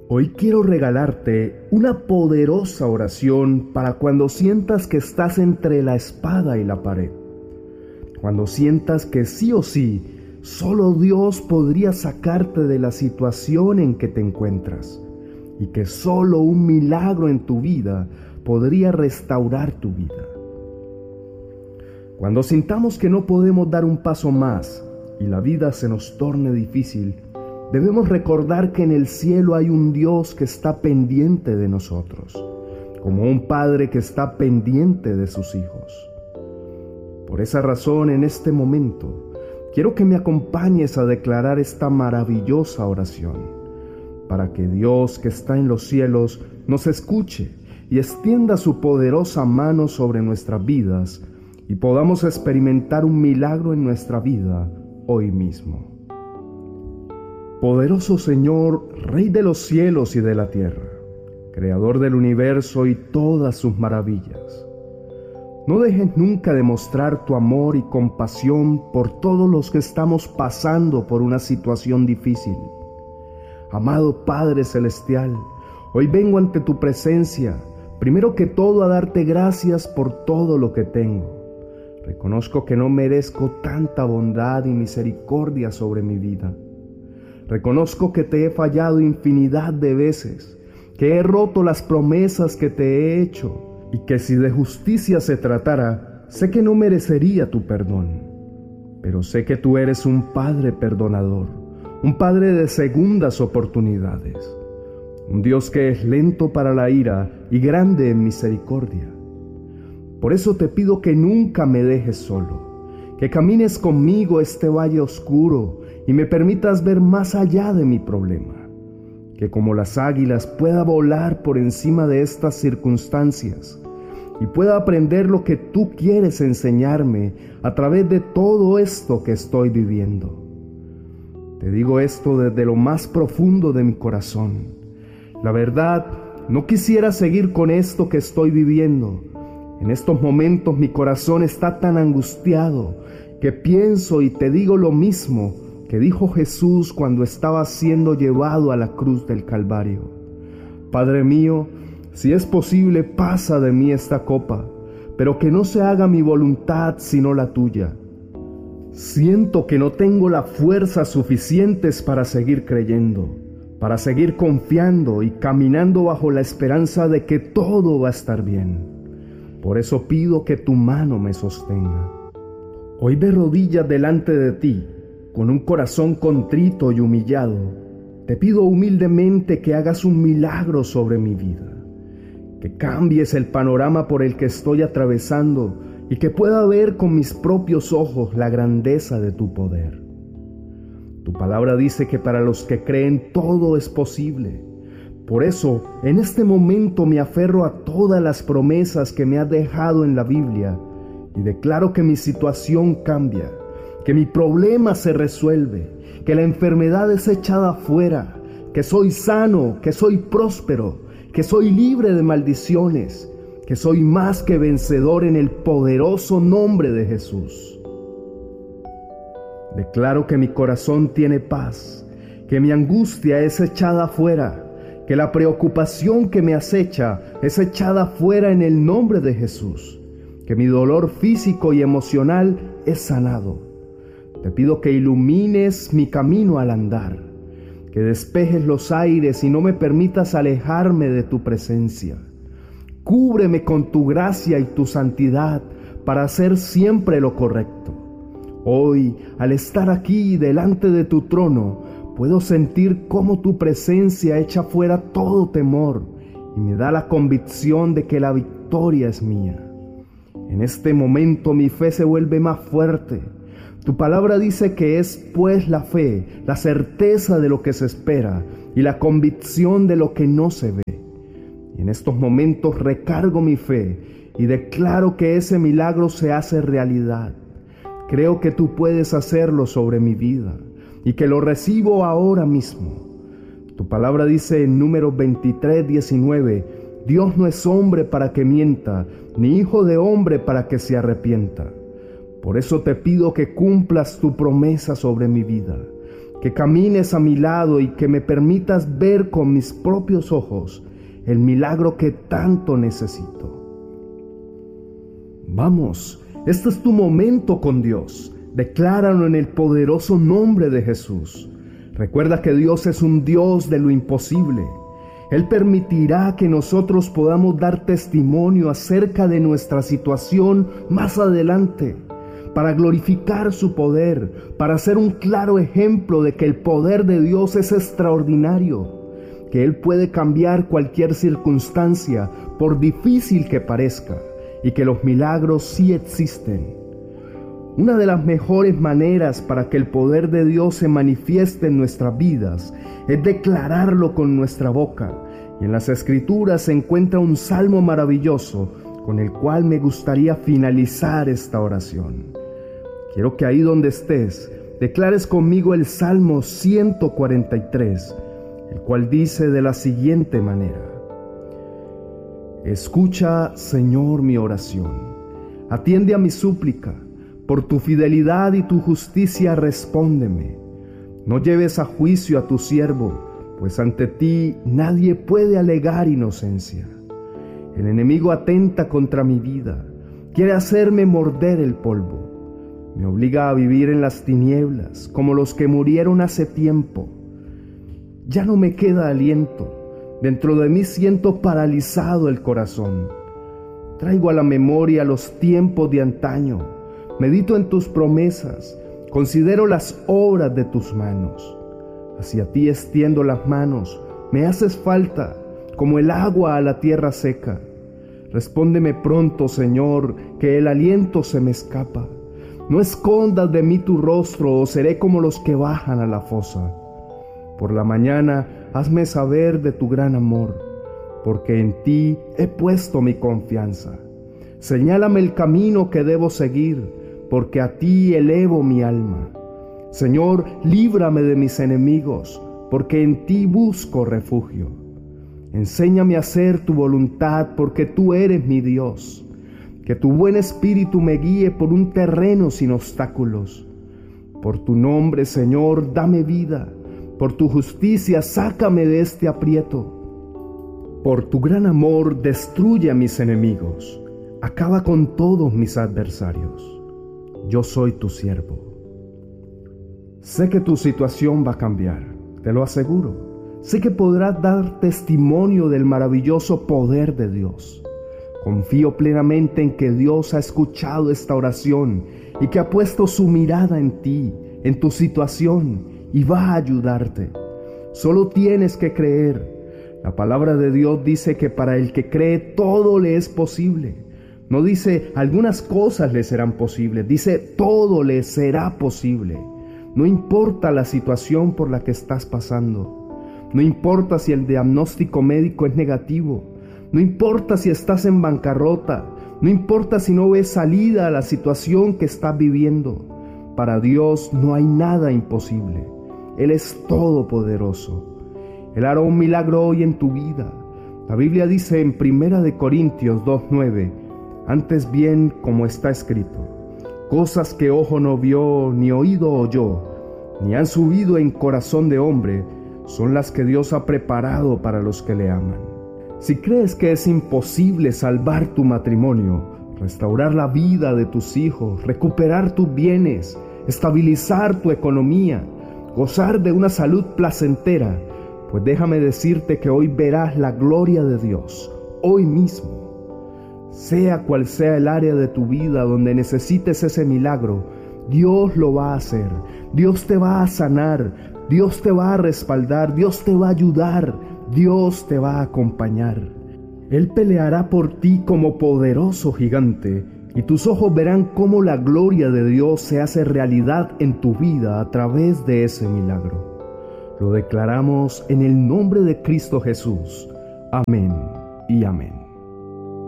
Hoy quiero regalarte una poderosa oración para cuando sientas que estás entre la espada y la pared. Cuando sientas que sí o sí, solo Dios podría sacarte de la situación en que te encuentras y que solo un milagro en tu vida podría restaurar tu vida. Cuando sintamos que no podemos dar un paso más y la vida se nos torne difícil, debemos recordar que en el cielo hay un Dios que está pendiente de nosotros, como un padre que está pendiente de sus hijos. Por esa razón, en este momento, quiero que me acompañes a declarar esta maravillosa oración, para que Dios que está en los cielos nos escuche y extienda su poderosa mano sobre nuestras vidas y podamos experimentar un milagro en nuestra vida hoy mismo. Poderoso Señor, Rey de los cielos y de la tierra, Creador del universo y todas sus maravillas, no dejes nunca de mostrar tu amor y compasión por todos los que estamos pasando por una situación difícil. Amado Padre Celestial, hoy vengo ante tu presencia, primero que todo a darte gracias por todo lo que tengo. Reconozco que no merezco tanta bondad y misericordia sobre mi vida. Reconozco que te he fallado infinidad de veces, que he roto las promesas que te he hecho y que si de justicia se tratara, sé que no merecería tu perdón. Pero sé que tú eres un Padre perdonador, un Padre de segundas oportunidades, un Dios que es lento para la ira y grande en misericordia. Por eso te pido que nunca me dejes solo, que camines conmigo este valle oscuro y me permitas ver más allá de mi problema, que como las águilas pueda volar por encima de estas circunstancias y pueda aprender lo que tú quieres enseñarme a través de todo esto que estoy viviendo. Te digo esto desde lo más profundo de mi corazón. La verdad, no quisiera seguir con esto que estoy viviendo. En estos momentos mi corazón está tan angustiado que pienso y te digo lo mismo que dijo Jesús cuando estaba siendo llevado a la cruz del Calvario. Padre mío, si es posible, pasa de mí esta copa, pero que no se haga mi voluntad sino la tuya. Siento que no tengo las fuerzas suficientes para seguir creyendo, para seguir confiando y caminando bajo la esperanza de que todo va a estar bien. Por eso pido que tu mano me sostenga. Hoy de rodillas delante de ti, con un corazón contrito y humillado, te pido humildemente que hagas un milagro sobre mi vida, que cambies el panorama por el que estoy atravesando y que pueda ver con mis propios ojos la grandeza de tu poder. Tu palabra dice que para los que creen todo es posible. Por eso, en este momento me aferro a todas las promesas que me has dejado en la Biblia y declaro que mi situación cambia, que mi problema se resuelve, que la enfermedad es echada afuera, que soy sano, que soy próspero, que soy libre de maldiciones, que soy más que vencedor en el poderoso nombre de Jesús. Declaro que mi corazón tiene paz, que mi angustia es echada afuera, que la preocupación que me acecha es echada fuera en el nombre de Jesús, que mi dolor físico y emocional es sanado. Te pido que ilumines mi camino al andar, que despejes los aires y no me permitas alejarme de tu presencia. Cúbreme con tu gracia y tu santidad para hacer siempre lo correcto. Hoy, al estar aquí delante de tu trono, puedo sentir cómo tu presencia echa fuera todo temor y me da la convicción de que la victoria es mía. En este momento mi fe se vuelve más fuerte. Tu palabra dice que es pues la fe, la certeza de lo que se espera y la convicción de lo que no se ve. Y en estos momentos recargo mi fe y declaro que ese milagro se hace realidad. Creo que tú puedes hacerlo sobre mi vida y que lo recibo ahora mismo. Tu palabra dice en Números 23:19, Dios no es hombre para que mienta, ni hijo de hombre para que se arrepienta. Por eso te pido que cumplas tu promesa sobre mi vida, que camines a mi lado y que me permitas ver con mis propios ojos el milagro que tanto necesito. Vamos, este es tu momento con Dios. Decláralo en el poderoso nombre de Jesús. Recuerda que Dios es un Dios de lo imposible. Él permitirá que nosotros podamos dar testimonio acerca de nuestra situación más adelante, para glorificar su poder, para ser un claro ejemplo de que el poder de Dios es extraordinario, que Él puede cambiar cualquier circunstancia, por difícil que parezca, y que los milagros sí existen. Una de las mejores maneras para que el poder de Dios se manifieste en nuestras vidas es declararlo con nuestra boca. Y en las Escrituras se encuentra un salmo maravilloso con el cual me gustaría finalizar esta oración. Quiero que ahí donde estés, declares conmigo el Salmo 143, el cual dice de la siguiente manera: Escucha, Señor, mi oración, atiende a mi súplica, por tu fidelidad y tu justicia respóndeme. No lleves a juicio a tu siervo, pues ante ti nadie puede alegar inocencia. El enemigo atenta contra mi vida, quiere hacerme morder el polvo. Me obliga a vivir en las tinieblas, como los que murieron hace tiempo. Ya no me queda aliento, dentro de mí siento paralizado el corazón. Traigo a la memoria los tiempos de antaño, medito en tus promesas, considero las obras de tus manos. Hacia ti extiendo las manos, me haces falta, como el agua a la tierra seca. Respóndeme pronto, Señor, que el aliento se me escapa. No escondas de mí tu rostro, o seré como los que bajan a la fosa. Por la mañana, hazme saber de tu gran amor, porque en ti he puesto mi confianza. Señálame el camino que debo seguir, porque a ti elevo mi alma. Señor, líbrame de mis enemigos, porque en ti busco refugio. Enséñame a hacer tu voluntad, porque tú eres mi Dios. Que tu buen espíritu me guíe por un terreno sin obstáculos. Por tu nombre, Señor, dame vida. Por tu justicia, sácame de este aprieto. Por tu gran amor, destruye a mis enemigos. Acaba con todos mis adversarios. Yo soy tu siervo. Sé que tu situación va a cambiar, te lo aseguro. Sé que podrás dar testimonio del maravilloso poder de Dios. Confío plenamente en que Dios ha escuchado esta oración y que ha puesto su mirada en ti, en tu situación, y va a ayudarte. Solo tienes que creer. La palabra de Dios dice que para el que cree todo le es posible. No dice algunas cosas le serán posibles, dice todo le será posible. No importa la situación por la que estás pasando. No importa si el diagnóstico médico es negativo. No importa si estás en bancarrota, no importa si no ves salida a la situación que estás viviendo. Para Dios no hay nada imposible. Él es todopoderoso. Él hará un milagro hoy en tu vida. La Biblia dice en 1 Corintios 2:9, antes bien, como está escrito, cosas que ojo no vio, ni oído oyó, ni han subido en corazón de hombre, son las que Dios ha preparado para los que le aman. Si crees que es imposible salvar tu matrimonio, restaurar la vida de tus hijos, recuperar tus bienes, estabilizar tu economía, gozar de una salud placentera, pues déjame decirte que hoy verás la gloria de Dios, hoy mismo. Sea cual sea el área de tu vida donde necesites ese milagro, Dios lo va a hacer. Dios te va a sanar, Dios te va a respaldar, Dios te va a ayudar, Dios te va a acompañar. Él peleará por ti como poderoso gigante, y tus ojos verán cómo la gloria de Dios se hace realidad en tu vida a través de ese milagro. Lo declaramos en el nombre de Cristo Jesús. Amén y amén.